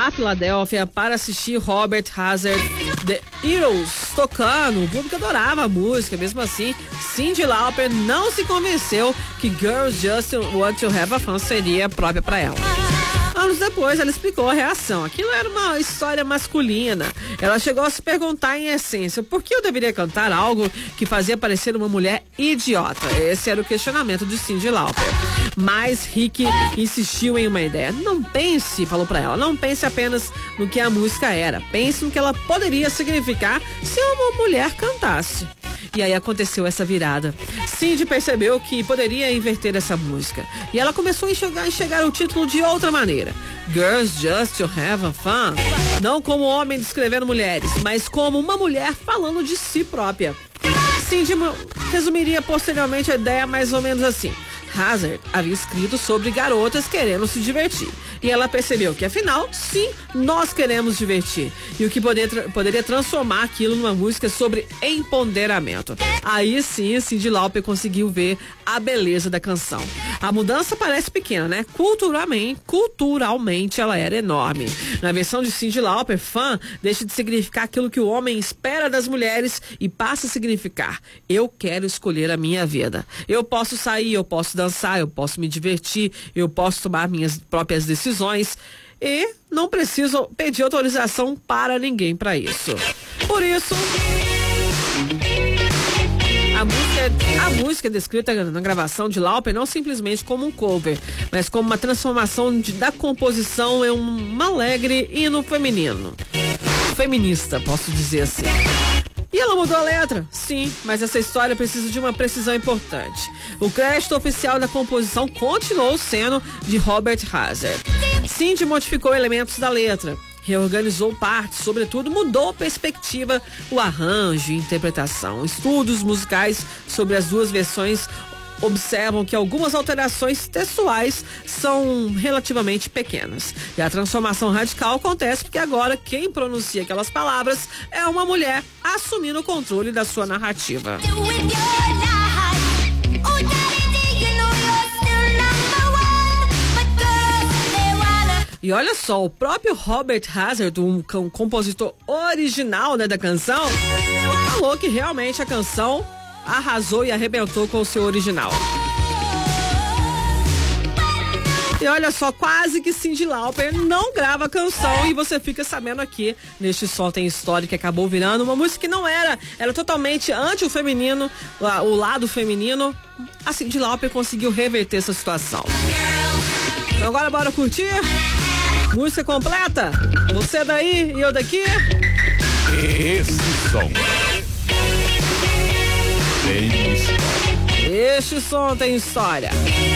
a Filadélfia para assistir Robert Hazard, The Heroes, tocando. O público adorava a música, mesmo assim, Cyndi Lauper não se convenceu que Girls Just Want to Have a Fun seria própria para ela. Anos depois, ela explicou a reação. Aquilo era uma história masculina. Ela chegou a se perguntar, em essência, por que eu deveria cantar algo que fazia parecer uma mulher idiota? Esse era o questionamento de Cyndi Lauper. Mas Rick insistiu em uma ideia. Não pense, falou pra ela, não pense apenas no que a música era. Pense no que ela poderia significar se uma mulher cantasse. E aí aconteceu essa virada. Cyndi percebeu que poderia inverter essa música. E ela começou a enxergar o título de outra maneira. Girls Just to Have a Fun. Não como homem descrevendo mulheres, mas como uma mulher falando de si própria. Cyndi resumiria posteriormente a ideia mais ou menos assim. Hazard havia escrito sobre garotas querendo se divertir. E ela percebeu que, afinal, sim, nós queremos divertir. E o que poderia transformar aquilo numa música sobre empoderamento. Aí sim, Cyndi Lauper conseguiu ver a beleza da canção. A mudança parece pequena, né? Culturalmente ela era enorme. Na versão de Cyndi Lauper, fã deixa de significar aquilo que o homem espera das mulheres e passa a significar: eu quero escolher a minha vida. Eu posso sair, eu posso dançar, eu posso me divertir, eu posso tomar minhas próprias decisões e não preciso pedir autorização para ninguém para isso. Por isso, a música é descrita na gravação de Lauper não simplesmente como um cover, mas como uma transformação da composição em um alegre hino feminino. Feminista, posso dizer assim. E ela mudou a letra? Sim, mas essa história precisa de uma precisão importante. O crédito oficial da composição continuou sendo de Robert Hazard. Cyndi modificou elementos da letra, reorganizou partes, sobretudo mudou a perspectiva, o arranjo e interpretação. Estudos musicais sobre as duas versões observam que algumas alterações textuais são relativamente pequenas. E a transformação radical acontece porque agora quem pronuncia aquelas palavras é uma mulher assumindo o controle da sua narrativa. E olha só, o próprio Robert Hazard, um compositor original, né, da canção, falou que realmente a canção arrasou e arrebentou com o seu original. E olha só, quase que Cyndi Lauper não grava a canção e você fica sabendo aqui neste Som Tem História, que acabou virando uma música que não era totalmente anti o feminino, o lado feminino. A Cyndi Lauper conseguiu reverter essa situação. Então agora bora curtir? Música completa? Você daí e eu daqui? Esse som tem história. Este som tem história.